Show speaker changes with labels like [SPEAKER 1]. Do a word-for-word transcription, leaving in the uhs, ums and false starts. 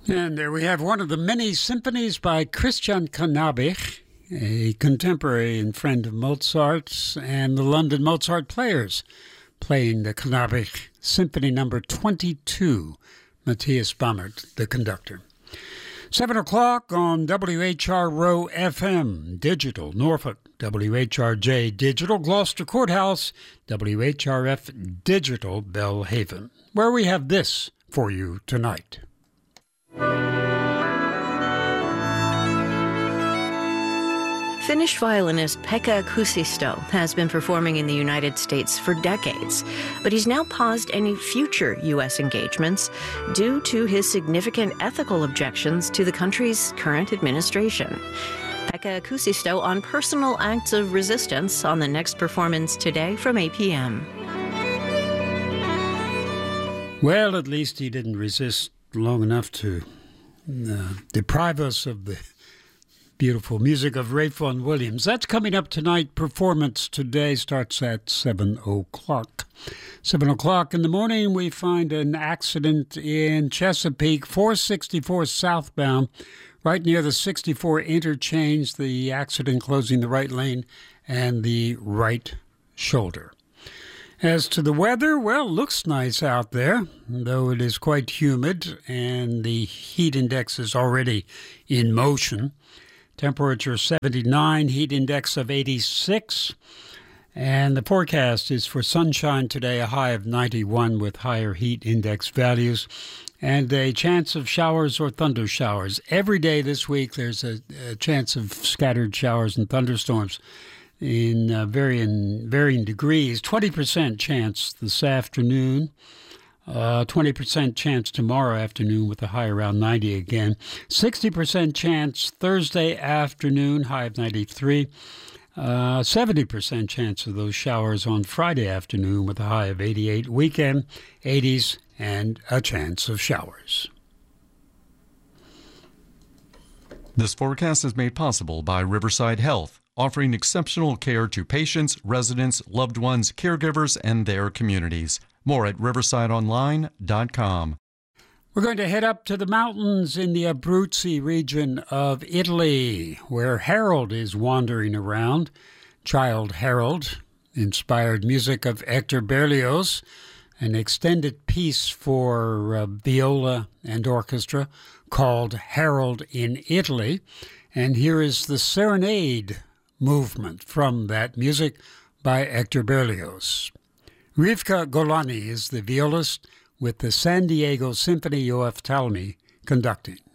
[SPEAKER 1] And there we have one of the many symphonies by Christian Cannabich, a contemporary and friend of Mozart's, and the London Mozart Players, playing the Cannabich Symphony Number twenty-two, Matthias Bammert, the conductor. Seven o'clock on W H R Row F M, Digital, Norfolk, W H R J Digital, Gloucester Courthouse, W H R F Digital, Belhaven, where we have this for you tonight.
[SPEAKER 2] Finnish violinist Pekka Kuusisto has been performing in the United States for decades, but he's now paused any future U S engagements due to his significant ethical objections to the country's current administration. Pekka Kuusisto on personal acts of resistance on the next performance today from eight p.m.
[SPEAKER 1] Well, at least he didn't resist long enough to uh, deprive us of the beautiful music of Ray Vaughan Williams. That's coming up tonight. Performance today starts at seven o'clock. seven o'clock in the morning, we find an accident in Chesapeake, four sixty-four southbound, right near the sixty-four interchange, the accident closing the right lane and the right shoulder. As to the weather, well, looks nice out there, though it is quite humid and the heat index is already in motion. Temperature seventy-nine, heat index of eighty-six, and the forecast is for sunshine today, a high of ninety-one with higher heat index values, and a chance of showers or thunder showers. Every day this week there's a, a chance of scattered showers and thunderstorms in uh, varying, varying degrees. twenty percent chance this afternoon. Uh, twenty percent chance tomorrow afternoon with a high around ninety again. sixty percent chance Thursday afternoon, high of ninety-three. Uh, seventy percent chance of those showers on Friday afternoon with a high of eighty-eight. Weekend, eighties and a chance of showers.
[SPEAKER 3] This forecast is made possible by Riverside Health, offering exceptional care to patients, residents, loved ones, caregivers, and their communities. More at riverside online dot com.
[SPEAKER 1] We're going to head up to the mountains in the Abruzzi region of Italy, where Harold is wandering around. Child Harold, inspired music of Hector Berlioz, an extended piece for uh, viola and orchestra called Harold in Italy. And here is the Serenade movement from that music by Hector Berlioz. Rivka Golani is the violist with the San Diego Symphony O F Talmy conducting.